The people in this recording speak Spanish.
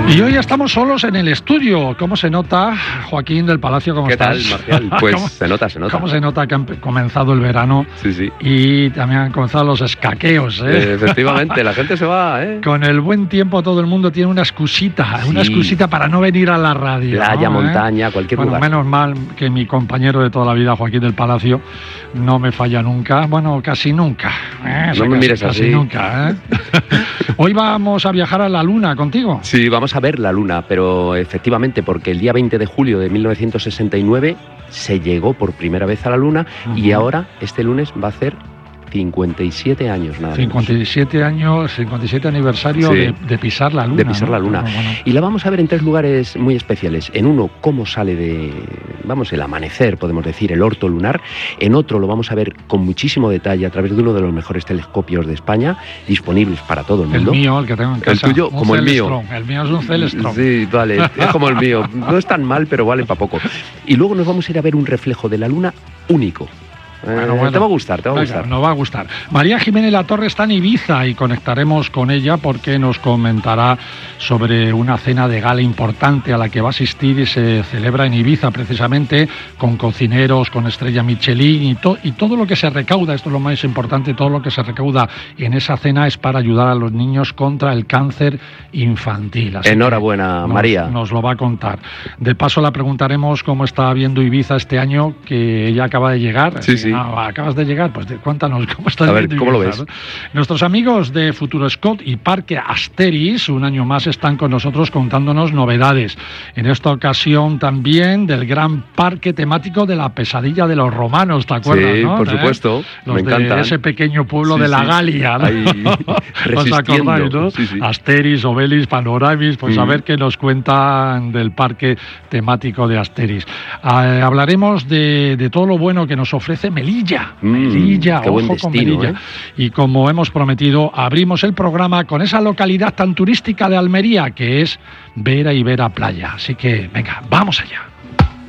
Y hoy estamos solos en el estudio. ¿Cómo se nota, Joaquín del Palacio? ¿Cómo estás? ¿Qué tal, Marcial? Pues se nota. ¿Cómo se nota que ha comenzado el verano? Sí. Y también han comenzado los escaqueos, ¿eh? Efectivamente, la gente se va, ¿eh? Con el buen tiempo todo el mundo tiene una excusita para no venir a la radio. Playa, montaña, cualquier lugar. Menos mal que mi compañero de toda la vida, Joaquín del Palacio, no me falla nunca. Bueno, casi nunca. No me mires así. Casi nunca, ¿eh? Hoy vamos a viajar a la Luna contigo. Sí, vamos a ver la Luna, pero efectivamente, porque el día 20 de julio de 1969 se llegó por primera vez a la Luna y ahora, este lunes, va a hacer 57 años, nada 57 años, 57 aniversario sí. de pisar la Luna. De pisar la Luna. Bueno. Y la vamos a ver en 3 lugares muy especiales. En uno, cómo sale el amanecer, podemos decir, el orto lunar. En otro lo vamos a ver con muchísimo detalle a través de uno de los mejores telescopios de España, disponibles para todo el mundo. El mío, el que tengo en casa. El tuyo, como el mío. El mío es un Celestron. Sí, vale, es como el mío. No es tan mal, pero vale para poco. Y luego nos vamos a ir a ver un reflejo de la Luna único. Bueno. Te va a gustar, Nos va a gustar. María Jiménez Latorre está en Ibiza y conectaremos con ella porque nos comentará sobre una cena de gala importante a la que va a asistir y se celebra en Ibiza precisamente con cocineros, con estrella Michelin y todo lo que se recauda, esto es lo más importante, todo lo que se recauda en esa cena es para ayudar a los niños contra el cáncer infantil. Así enhorabuena, María. Nos lo va a contar. De paso la preguntaremos cómo está viendo Ibiza este año, que ella acaba de llegar. Sí. Acabas de llegar, pues cuéntanos cómo estás viendo Ibiza. ¿Cómo lo ves? Nuestros amigos de Futuroscope y Parque Asteris un año más están con nosotros contándonos novedades. En esta ocasión también del gran parque temático de la pesadilla de los romanos, ¿te acuerdas? Sí, ¿no? Por supuesto. Los de ese pequeño pueblo de la Galia, ¿no? Ahí, ¿Os acordáis, no? Sí. Asteris, Obelix, Panoramis, pues a ver qué nos cuentan del parque temático de Asteris. Hablaremos de todo lo bueno que nos ofrece Melilla, qué buen ojo destino, con Melilla. Y como hemos prometido, abrimos el programa con esa localidad tan turística de Almería que es Vera y Vera Playa. Así que, venga, vamos allá.